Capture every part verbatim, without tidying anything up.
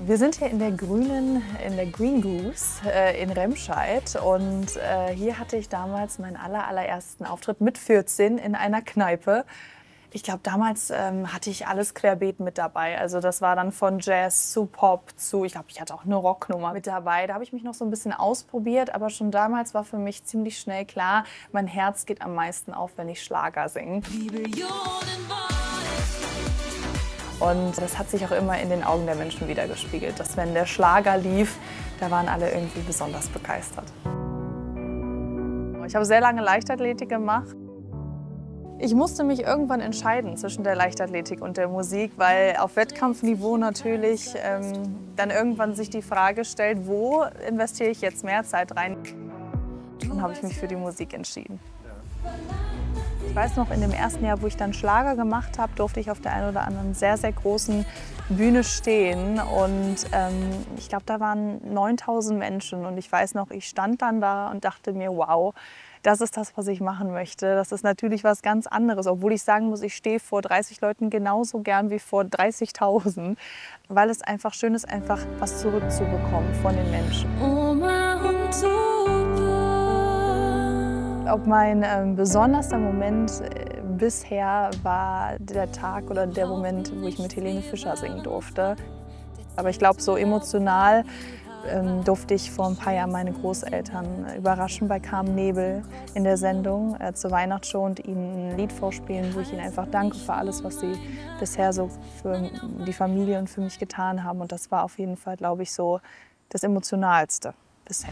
Wir sind hier in der grünen, in der Green Goose äh, in Remscheid und äh, hier hatte ich damals meinen aller, allerersten Auftritt mit vierzehn in einer Kneipe. Ich glaube, damals ähm, hatte ich alles querbeet mit dabei. Also das war dann von Jazz zu Pop zu, ich glaube, ich hatte auch eine Rocknummer mit dabei. Da habe ich mich noch so ein bisschen ausprobiert, aber schon damals war für mich ziemlich schnell klar, mein Herz geht am meisten auf, wenn ich Schlager singe. Und das hat sich auch immer in den Augen der Menschen widergespiegelt, dass wenn der Schlager lief, da waren alle irgendwie besonders begeistert. Ich habe sehr lange Leichtathletik gemacht. Ich musste mich irgendwann entscheiden zwischen der Leichtathletik und der Musik, weil auf Wettkampfniveau natürlich ähm, dann irgendwann sich die Frage stellt, wo investiere ich jetzt mehr Zeit rein? Dann habe ich mich für die Musik entschieden. Ich weiß noch, in dem ersten Jahr, wo ich dann Schlager gemacht habe, durfte ich auf der einen oder anderen sehr, sehr großen Bühne stehen. Und ähm, ich glaube, da waren neuntausend Menschen. Und ich weiß noch, ich stand dann da und dachte mir, wow, das ist das, was ich machen möchte. Das ist natürlich was ganz anderes, obwohl ich sagen muss, ich stehe vor dreißig Leuten genauso gern wie vor dreißigtausend, weil es einfach schön ist, einfach was zurückzubekommen von den Menschen. Ob mein ähm, besonderster Moment äh, bisher war der Tag oder der Moment, wo ich mit Helene Fischer singen durfte. Aber ich glaube, so emotional ähm, durfte ich vor ein paar Jahren meine Großeltern überraschen bei Carmen Nebel in der Sendung äh, zur Weihnachtsshow und ihnen ein Lied vorspielen, wo ich ihnen einfach danke für alles, was sie bisher so für die Familie und für mich getan haben. Und das war auf jeden Fall, glaube ich, so das Emotionalste bisher.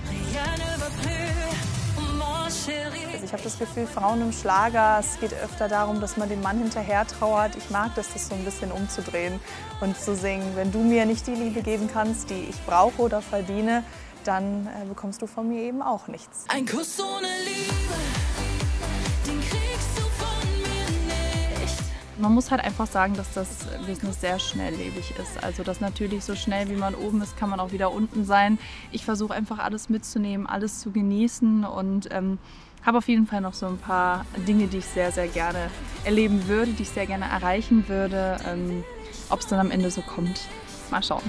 Also ich habe das Gefühl, Frauen im Schlager, es geht öfter darum, dass man dem Mann hinterher trauert. Ich mag das, das so ein bisschen umzudrehen und zu singen, wenn du mir nicht die Liebe geben kannst, die ich brauche oder verdiene, dann äh, bekommst du von mir eben auch nichts. Ein Kuss ohne Liebe, den kriegst du von mir nicht. Man muss halt einfach sagen, dass das Business sehr schnelllebig ist. Also dass natürlich so schnell wie man oben ist, kann man auch wieder unten sein. Ich versuche einfach alles mitzunehmen, alles zu genießen und ähm, habe auf jeden Fall noch so ein paar Dinge, die ich sehr, sehr gerne erleben würde, die ich sehr gerne erreichen würde. Ähm, ob es dann am Ende so kommt, mal schauen.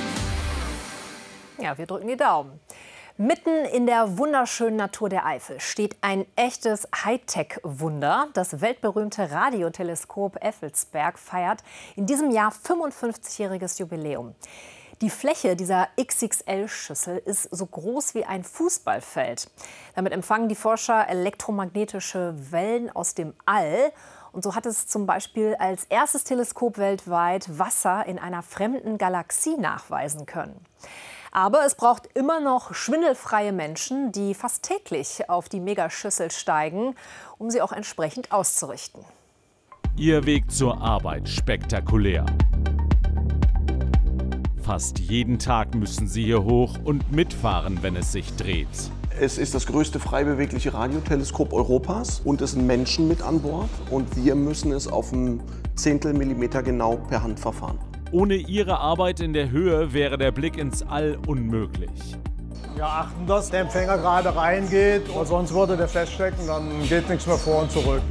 Ja, wir drücken die Daumen. Mitten in der wunderschönen Natur der Eifel steht ein echtes Hightech-Wunder. Das weltberühmte Radioteleskop Effelsberg feiert in diesem Jahr fünfundfünfzigjähriges Jubiläum. Die Fläche dieser X X L-Schüssel ist so groß wie ein Fußballfeld. Damit empfangen die Forscher elektromagnetische Wellen aus dem All. Und so hat es zum Beispiel als erstes Teleskop weltweit Wasser in einer fremden Galaxie nachweisen können. Aber es braucht immer noch schwindelfreie Menschen, die fast täglich auf die Megaschüssel steigen, um sie auch entsprechend auszurichten. Ihr Weg zur Arbeit spektakulär. Fast jeden Tag müssen sie hier hoch und mitfahren, wenn es sich dreht. Es ist das größte frei bewegliche Radioteleskop Europas und es sind Menschen mit an Bord und wir müssen es auf ein Zehntel Millimeter genau per Hand verfahren. Ohne ihre Arbeit in der Höhe wäre der Blick ins All unmöglich. Wir achten, dass der Empfänger gerade reingeht, weil sonst würde der feststecken, dann geht nichts mehr vor und zurück.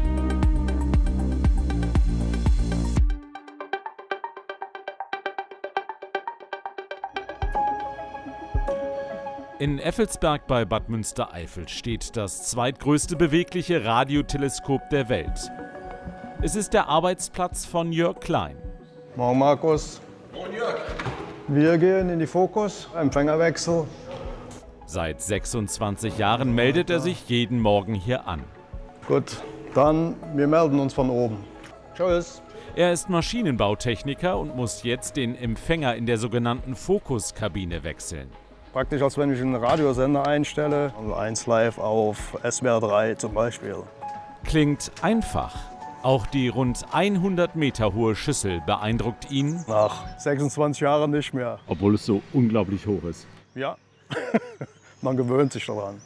In Effelsberg bei Bad Münstereifel steht das zweitgrößte bewegliche Radioteleskop der Welt. Es ist der Arbeitsplatz von Jörg Klein. Morgen, Markus. Moin, Jörg. Wir gehen in die Fokus, Empfängerwechsel. Seit sechsundzwanzig Jahren meldet er sich jeden Morgen hier an. Gut, dann wir melden uns von oben. Tschüss. Er ist Maschinenbautechniker und muss jetzt den Empfänger in der sogenannten Fokuskabine wechseln. Praktisch, als wenn ich einen Radiosender einstelle. Also eins live auf S W R drei zum Beispiel. Klingt einfach. Auch die rund hundert Meter hohe Schüssel beeindruckt ihn. Nach sechsundzwanzig Jahren nicht mehr. Obwohl es so unglaublich hoch ist. Ja, man gewöhnt sich daran.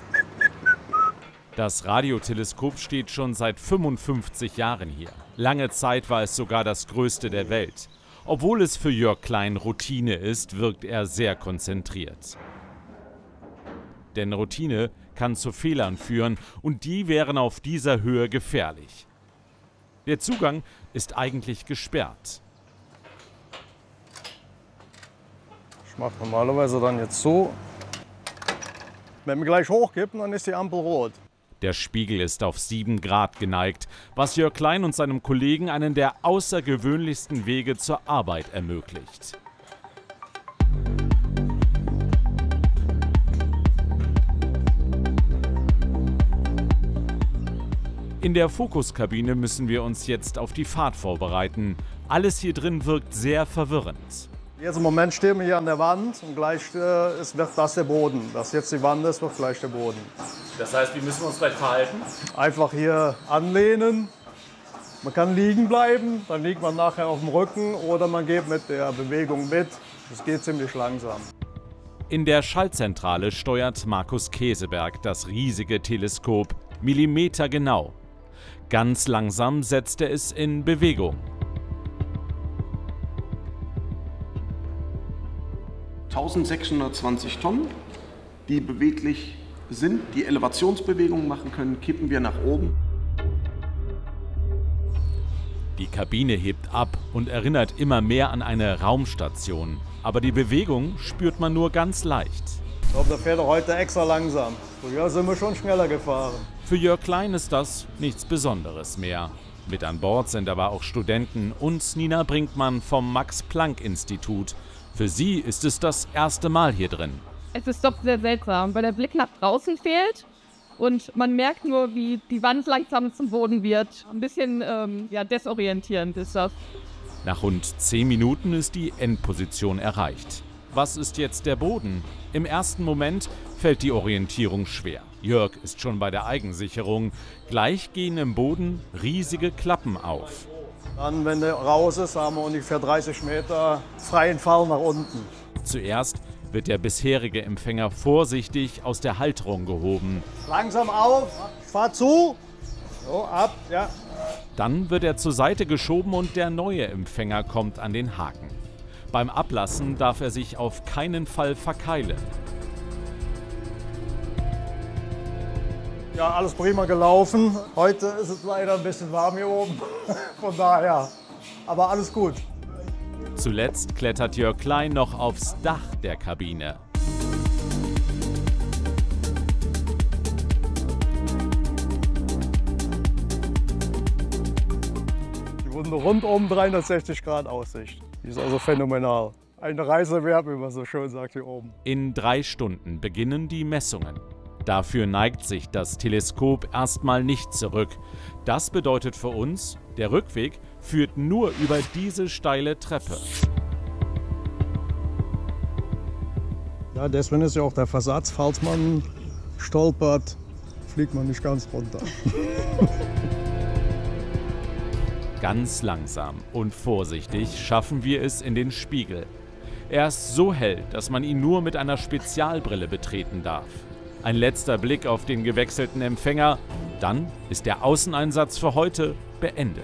Das Radioteleskop steht schon seit fünfundfünfzig Jahren hier. Lange Zeit war es sogar das größte der Welt. Obwohl es für Jörg Klein Routine ist, wirkt er sehr konzentriert. Denn Routine kann zu Fehlern führen und die wären auf dieser Höhe gefährlich. Der Zugang ist eigentlich gesperrt. Ich mache normalerweise dann jetzt so. Wenn wir gleich hochkippen, dann ist die Ampel rot. Der Spiegel ist auf sieben Grad geneigt, was Jörg Klein und seinem Kollegen einen der außergewöhnlichsten Wege zur Arbeit ermöglicht. In der Fokuskabine müssen wir uns jetzt auf die Fahrt vorbereiten. Alles hier drin wirkt sehr verwirrend. Jetzt im Moment stehen wir hier an der Wand und gleich äh, ist, wird das der Boden. Das jetzt die Wand ist, wird gleich der Boden. Das heißt, wie müssen wir uns gleich verhalten? Einfach hier anlehnen. Man kann liegen bleiben, dann liegt man nachher auf dem Rücken oder man geht mit der Bewegung mit. Das geht ziemlich langsam. In der Schaltzentrale steuert Markus Keseberg das riesige Teleskop millimetergenau. Ganz langsam setzt er es in Bewegung. eintausendsechshundertzwanzig Tonnen, die beweglich sind, die Elevationsbewegungen machen können, kippen wir nach oben. Die Kabine hebt ab und erinnert immer mehr an eine Raumstation. Aber die Bewegung spürt man nur ganz leicht. Ich glaube, der fährt heute extra langsam. Früher sind wir schon schneller gefahren. Für Jörg Klein ist das nichts Besonderes mehr. Mit an Bord sind aber auch Studenten und Nina Brinkmann vom Max-Planck-Institut. Für sie ist es das erste Mal hier drin. Es ist doch sehr seltsam, weil der Blick nach draußen fehlt und man merkt nur, wie die Wand langsam zum Boden wird. Ein bisschen ähm, ja, desorientierend ist das. Nach rund zehn Minuten ist die Endposition erreicht. Was ist jetzt der Boden? Im ersten Moment fällt die Orientierung schwer. Jörg ist schon bei der Eigensicherung. Gleich gehen im Boden riesige Klappen auf. Dann, wenn der raus ist, haben wir ungefähr dreißig Meter freien Fall nach unten. Zuerst wird der bisherige Empfänger vorsichtig aus der Halterung gehoben. Langsam auf, fahr zu. So, ab, ja. Dann wird er zur Seite geschoben und der neue Empfänger kommt an den Haken. Beim Ablassen darf er sich auf keinen Fall verkeilen. Ja, alles prima gelaufen. Heute ist es leider ein bisschen warm hier oben. Von daher, aber alles gut. Zuletzt klettert Jörg Klein noch aufs Dach der Kabine. Die wurden rundum dreihundertsechzig Grad Aussicht. Die ist also phänomenal. Eine Reise wert, wie man so schön sagt hier oben. In drei Stunden beginnen die Messungen. Dafür neigt sich das Teleskop erstmal nicht zurück. Das bedeutet für uns, der Rückweg führt nur über diese steile Treppe. Ja, deswegen ist ja auch der Versatz, falls man stolpert, fliegt man nicht ganz runter. Ganz langsam und vorsichtig schaffen wir es in den Spiegel. Er ist so hell, dass man ihn nur mit einer Spezialbrille betreten darf. Ein letzter Blick auf den gewechselten Empfänger, dann ist der Außeneinsatz für heute beendet.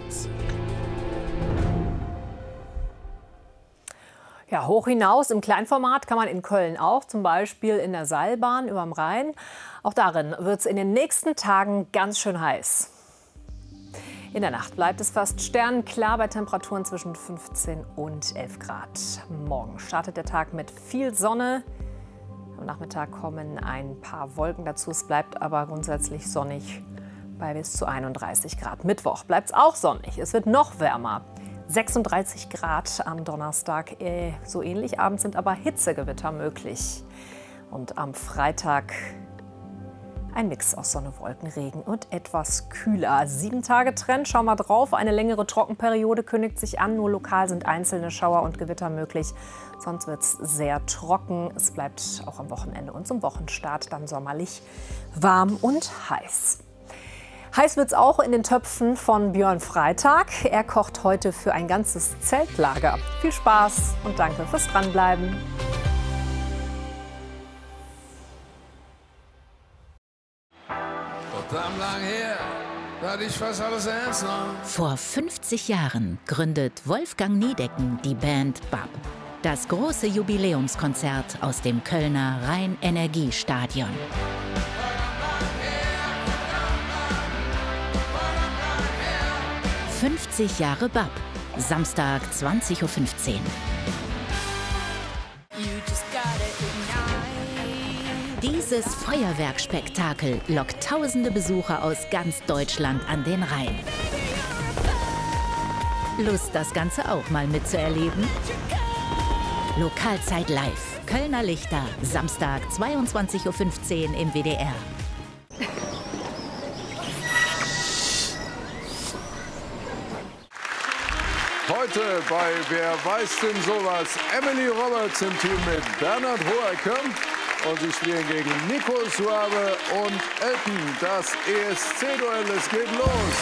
Ja, hoch hinaus im Kleinformat kann man in Köln auch, zum Beispiel in der Seilbahn überm Rhein. Auch darin wird es in den nächsten Tagen ganz schön heiß. In der Nacht bleibt es fast sternenklar bei Temperaturen zwischen fünfzehn und elf Grad. Morgen startet der Tag mit viel Sonne. Am Nachmittag kommen ein paar Wolken dazu. Es bleibt aber grundsätzlich sonnig bei bis zu einunddreißig Grad. Mittwoch bleibt es auch sonnig. Es wird noch wärmer. sechsunddreißig Grad am Donnerstag. Äh, so ähnlich. Abends sind aber Hitzegewitter möglich. Und am Freitag ein Mix aus Sonne, Wolken, Regen und etwas kühler. Sieben Tage Trend, schauen wir drauf. Eine längere Trockenperiode kündigt sich an. Nur lokal sind einzelne Schauer und Gewitter möglich. Sonst wird es sehr trocken. Es bleibt auch am Wochenende und zum Wochenstart dann sommerlich warm und heiß. Heiß wird es auch in den Töpfen von Björn Freitag. Er kocht heute für ein ganzes Zeltlager. Viel Spaß und danke fürs Dranbleiben. Verdammt lang her, da hatte ich fast alles ernst genommen. Vor fünfzig Jahren gründet Wolfgang Niedecken die Band B A B. Das große Jubiläumskonzert aus dem Kölner Rhein-Energie-Stadion. fünfzig Jahre B A B. Samstag zwanzig Uhr fünfzehn. You just Dieses Feuerwerkspektakel lockt tausende Besucher aus ganz Deutschland an den Rhein. Lust, das Ganze auch mal mitzuerleben? Lokalzeit live. Kölner Lichter. Samstag, zweiundzwanzig Uhr fünfzehn im W D R. Heute bei Wer weiß denn sowas? Emily Roberts im Team mit Bernhard Hohecker. Und sie spielen gegen Nico Suave und Elton. Das E S C-Duell, es geht los.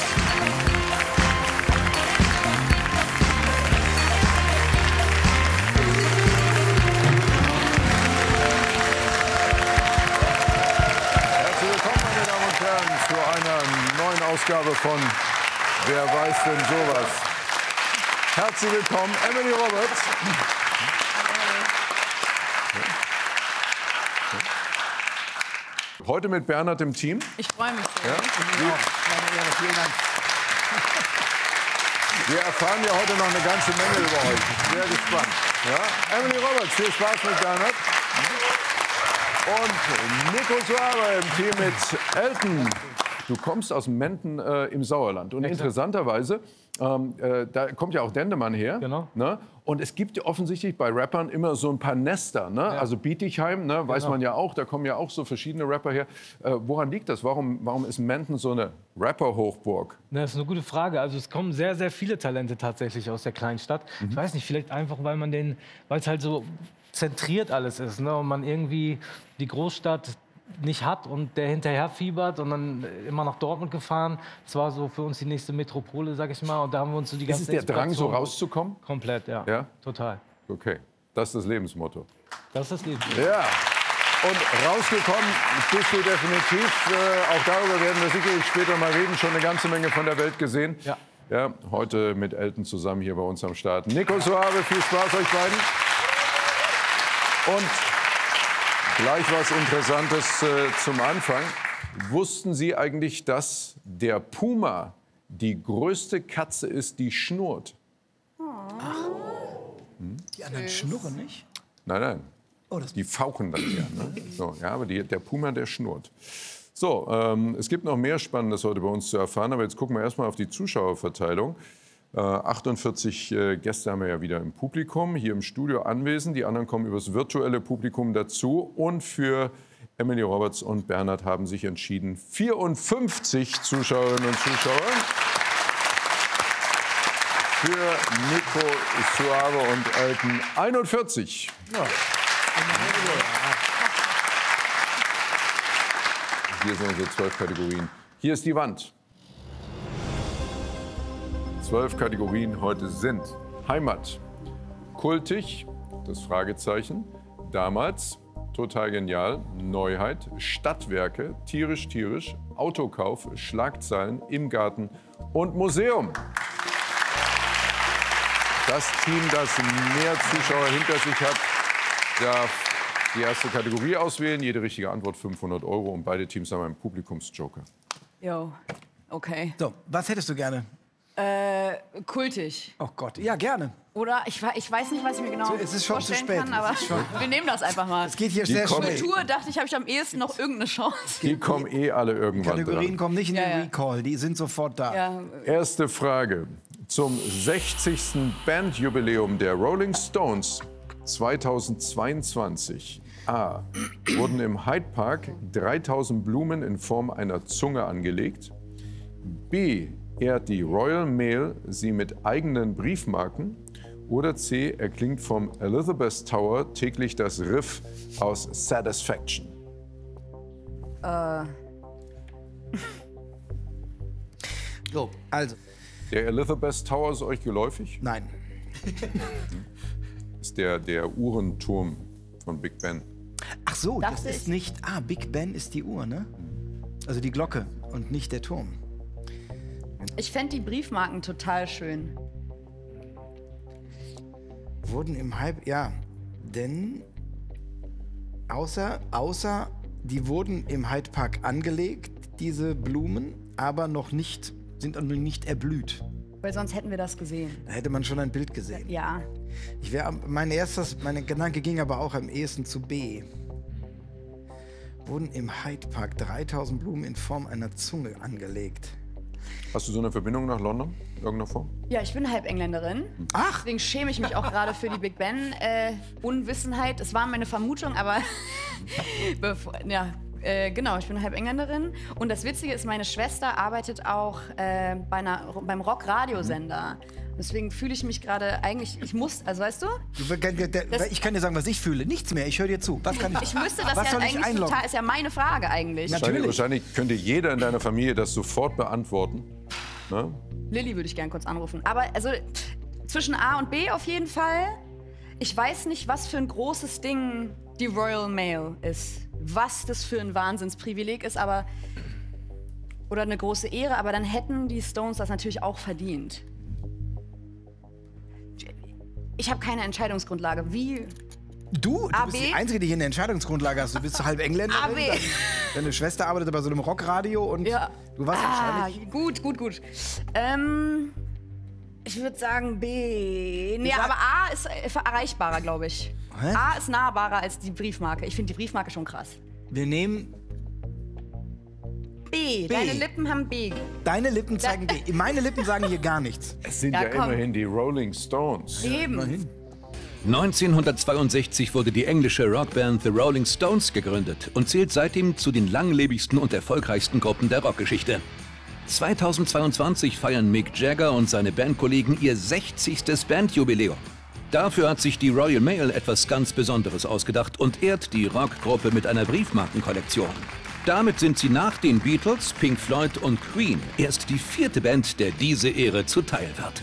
Herzlich willkommen, meine Damen und Herren, zu einer neuen Ausgabe von Wer weiß denn sowas? Herzlich willkommen, Emily Roberts. Heute mit Bernhard im Team. Ich freue mich sehr. Ja? Wir erfahren ja heute noch eine ganze Menge über euch. Sehr gespannt. Ja? Emily Roberts, viel Spaß mit Bernhard. Und Nico Suave im Team mit Elton. Du kommst aus Menden äh, im Sauerland. Und Exakt. Interessanterweise, ähm, äh, da kommt ja auch Dendemann her. Genau. Ne? Und es gibt ja offensichtlich bei Rappern immer so ein paar Nester. Ne? Ja. Also Bietigheim, ne? weiß Genau. man ja auch, da kommen ja auch so verschiedene Rapper her. Äh, woran liegt das? Warum, warum ist Menden so eine Rapper-Hochburg? Na, das ist eine gute Frage. Also es kommen sehr, sehr viele Talente tatsächlich aus der kleinen Stadt. Mhm. Ich weiß nicht, vielleicht einfach, weil man den, weil es halt so zentriert alles ist, ne? Und man irgendwie die Großstadt nicht hat und der hinterher fiebert und dann immer nach Dortmund gefahren. Das war so für uns die nächste Metropole, sag ich mal. Und da haben wir uns so die Ist ganze es der Drang, so Inspiration- rauszukommen? Komplett, ja. Ja? Total. Okay, das ist das Lebensmotto. Das ist das Leben. Ja. Und rausgekommen bist du definitiv. Äh, auch darüber werden wir sicherlich später mal reden. Schon eine ganze Menge von der Welt gesehen. Ja. Ja, heute mit Elton zusammen hier bei uns am Start. Nico Suave, viel Spaß euch beiden. Und gleich was Interessantes äh, zum Anfang. Wussten Sie eigentlich, dass der Puma die größte Katze ist, die schnurrt? Die anderen schnurren nicht? Nein, nein. Oh, das Die fauchen dann eher. Ne? So, ja, aber die, der Puma, der schnurrt. So, ähm, es gibt noch mehr Spannendes heute bei uns zu erfahren, aber jetzt gucken wir erstmal auf die Zuschauerverteilung. Äh, achtundvierzig äh, Gäste haben wir ja wieder im Publikum, hier im Studio anwesend. Die anderen kommen übers virtuelle Publikum dazu. Und für Emily Roberts und Bernhard haben sich entschieden, vierundfünfzig Zuschauerinnen und Zuschauer. Für Nico Suave und Elton einundvierzig. Ja. Hier sind unsere zwölf Kategorien. Hier ist die Wand. Zwölf Kategorien heute sind Heimat, kultig, das Fragezeichen, damals, total genial, Neuheit, Stadtwerke, tierisch, tierisch, Autokauf, Schlagzeilen, im Garten und Museum. Das Team, das mehr Zuschauer hinter sich hat, darf die erste Kategorie auswählen. Jede richtige Antwort fünfhundert Euro und beide Teams haben einen Publikumsjoker. Jo, okay. So, was hättest du gerne? Äh, kultig. Oh Gott, ja, gerne. Oder? Ich, we- ich weiß nicht, was ich mir genau So, es ist schon zu vorstellen spät. kann, aber Es ist schon- wir nehmen das einfach mal. Es geht hier Die sehr kommen- schnell. Kultur dachte ich, habe ich am ehesten noch irgendeine Chance. Die kommen eh alle irgendwann Kategorien dran. kommen nicht in den Ja, ja. Recall, die sind sofort da. Ja, Erste Frage. Zum sechzigsten Bandjubiläum der Rolling Stones zweitausendzweiundzwanzig A. Wurden im Hyde Park dreitausend Blumen in Form einer Zunge angelegt. B. Ehrt die Royal Mail sie mit eigenen Briefmarken. Oder C. Erklingt vom Elizabeth Tower täglich das Riff aus Satisfaction. äh, So, also, Der Elizabeth Tower ist euch geläufig? nein. Ist der, der Uhrenturm von Big Ben. Ach so, das Dachte ist ich. nicht. Ah, Big Ben ist die Uhr, ne? Also die Glocke und nicht der Turm. ich fände die Briefmarken total schön. Wurden im Hype, ja, denn außer, außer die wurden im Hyde Park angelegt, diese Blumen, aber noch nicht, sind noch nicht erblüht. Weil sonst hätten wir das gesehen. Da hätte man schon ein Bild gesehen. Ja. Ich wär, mein erstes, mein Gedanke ging aber auch am ehesten zu B. Wurden im Hyde Park dreitausend Blumen in Form einer Zunge angelegt. Hast du so eine Verbindung nach London? Irgendeiner Form? Ja, ich bin halb Engländerin. Ach! Deswegen schäme ich mich auch gerade für die Big Ben äh, Unwissenheit. Es war meine Vermutung, aber bevor, ja, äh, genau, ich bin halb Engländerin. Und das Witzige ist, meine Schwester arbeitet auch äh, bei einer, beim Rock-Radiosender. Deswegen fühle ich mich gerade eigentlich, ich muss, also weißt du? Das, ich kann dir sagen, was ich fühle. Nichts mehr, ich höre dir zu. Was kann ich, ich müsste das was ja soll ich eigentlich einloggen? total, ist ja meine Frage eigentlich. Wahrscheinlich, wahrscheinlich könnte jeder in deiner Familie das sofort beantworten. Ne? Lilly würde ich gern kurz anrufen. Aber also zwischen A und B auf jeden Fall. Ich weiß nicht, was für ein großes Ding die Royal Mail ist. Was das für ein Wahnsinnsprivileg ist, aber oder eine große Ehre, aber dann hätten die Stones das natürlich auch verdient. Ich habe keine Entscheidungsgrundlage. Wie? Du? Du A, bist B? die Einzige, die hier eine Entscheidungsgrundlage hast. Du bist halb Engländerin. A, B. Deine, deine Schwester arbeitet bei so einem Rockradio und Ja. du warst Ah, wahrscheinlich... gut, gut, gut. Ähm, ich würde sagen B. Nee, sag- aber A ist äh, erreichbarer, glaube ich. Hä? A ist nahbarer als die Briefmarke. Ich finde die Briefmarke schon krass. Wir nehmen... B. B. Deine Lippen haben B. Deine Lippen zeigen B. Meine Lippen sagen hier gar nichts. Es sind Ja, ja, komm. immerhin die Rolling Stones. Eben. neunzehnhundertzweiundsechzig wurde die englische Rockband The Rolling Stones gegründet und zählt seitdem zu den langlebigsten und erfolgreichsten Gruppen der Rockgeschichte. zweitausendzweiundzwanzig feiern Mick Jagger und seine Bandkollegen ihr sechzigstes Bandjubiläum. Dafür hat sich die Royal Mail etwas ganz Besonderes ausgedacht und ehrt die Rockgruppe mit einer Briefmarkenkollektion. Damit sind sie nach den Beatles, Pink Floyd und Queen erst die vierte Band, der diese Ehre zuteil wird.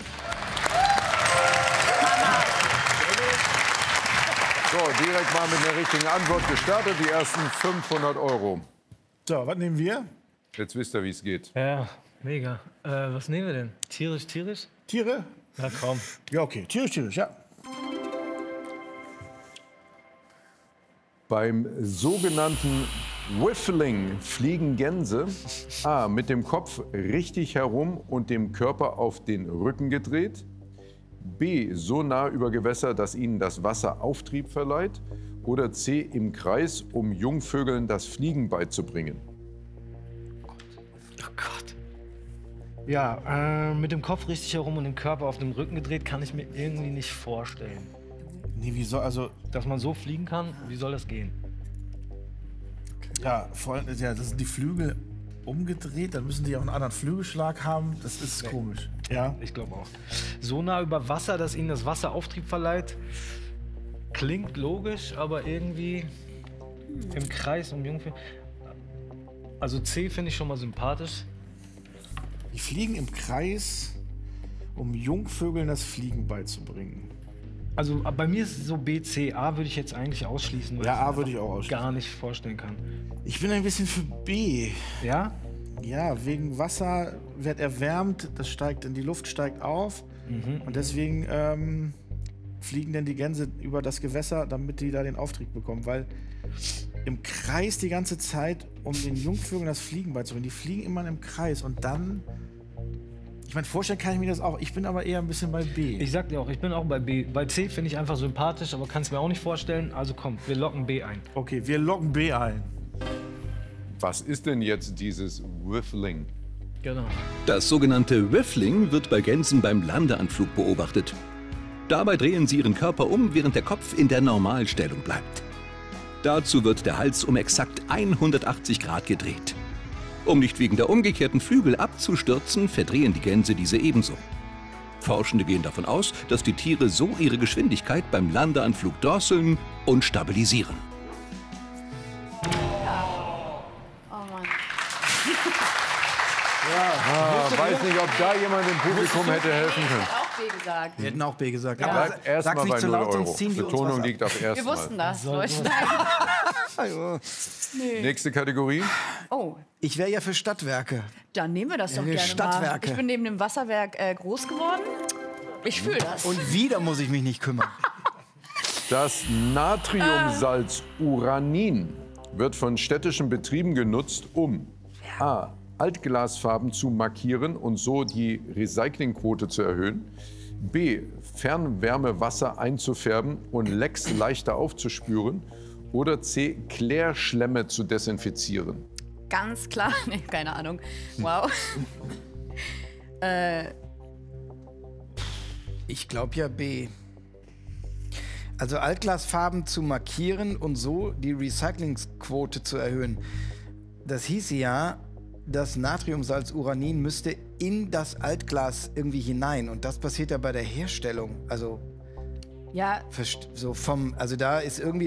So, direkt mal mit einer richtigen Antwort gestartet. Die ersten fünfhundert Euro. So, was nehmen wir? Jetzt wisst ihr, wie es geht. Ja, mega. Äh, was nehmen wir denn? Tierisch, tierisch? Tiere? Ja, komm. Ja, okay. Tierisch, tierisch, ja. Beim sogenannten Whiffling fliegen Gänse A. mit dem Kopf richtig herum und dem Körper auf den Rücken gedreht. B. so nah über Gewässer, dass ihnen das Wasser Auftrieb verleiht. Oder C. im Kreis, um Jungvögeln das Fliegen beizubringen. Oh Gott. Ja, äh, mit dem Kopf richtig herum und dem Körper auf dem Rücken gedreht, kann ich mir irgendwie nicht vorstellen. Nee, wie soll, also, Dass man so fliegen kann, wie soll das gehen? ja, vor allem, ja, das sind die Flügel umgedreht, dann müssen die auch einen anderen Flügelschlag haben. Das ist komisch. Ja. Ich glaube auch. So nah über Wasser, dass ihnen das Wasser Auftrieb verleiht, klingt logisch, aber irgendwie im Kreis um Jungvögel. Also C finde ich schon mal sympathisch. Die fliegen im Kreis, um Jungvögeln das Fliegen beizubringen. Also bei mir ist es so B, C, A würde ich jetzt eigentlich ausschließen, weil Ja, ich A mir würde ich auch ausschließen. gar nicht vorstellen kann. Ich bin ein bisschen für B. Ja? Ja, wegen Wasser wird erwärmt, das steigt in die Luft, steigt auf. Mhm. Und deswegen ähm, fliegen denn die Gänse über das Gewässer, damit die da den Auftrieb bekommen. Weil im Kreis die ganze Zeit, um den Jungvögeln das Fliegen beizubringen. Die fliegen immer im Kreis und dann... Ich meine, vorstellen kann ich mir das auch. Ich bin aber eher ein bisschen bei B. Ich sag dir auch, ich bin auch bei B. Bei C finde ich einfach sympathisch, aber kann es mir auch nicht vorstellen. Also komm, wir locken B ein. Okay, wir loggen B ein. Was ist denn jetzt dieses Whiffling? Genau. Das sogenannte Whiffling wird bei Gänsen beim Landeanflug beobachtet. Dabei drehen sie ihren Körper um, während der Kopf in der Normalstellung bleibt. Dazu wird der Hals um exakt hundertachtzig Grad gedreht. Um nicht wegen der umgekehrten Flügel abzustürzen, verdrehen die Gänse diese ebenso. Forschende gehen davon aus, dass die Tiere so ihre Geschwindigkeit beim Landeanflug drosseln und stabilisieren. Oh Mann. Ah, weiß nicht, ob da jemand im Publikum hätte helfen können. Auch B gesagt. Wir hätten auch B gesagt. Ja. Aber Bleibt erstmal sag's nicht bei zu null laut, Euro. sonst ziehen die uns Betonung was ab. liegt auf Wir erstmal. wussten das. Soll- Leute. Nee. Nächste Kategorie. Oh, Ich wäre ja für Stadtwerke. dann nehmen wir das Ja, doch wir gerne Stadtwerke. mal. Ich bin neben dem Wasserwerk äh, groß geworden. Ich fühle das. Und wieder muss ich mich nicht kümmern. Das Natriumsalz Uranin wird von städtischen Betrieben genutzt, um A. Altglasfarben zu markieren und so die Recyclingquote zu erhöhen. B. Fernwärmewasser einzufärben und Lecks leichter aufzuspüren. Oder C, Klärschlämme zu desinfizieren? Ganz klar, nee, keine Ahnung. Wow. äh, Ich glaube ja B. Also Altglasfarben zu markieren und so die Recyclingsquote zu erhöhen. Das hieße ja, das Natriumsalz Uranin müsste in das Altglas irgendwie hinein. Und das passiert ja bei der Herstellung. Also ja. so vom, also da ist irgendwie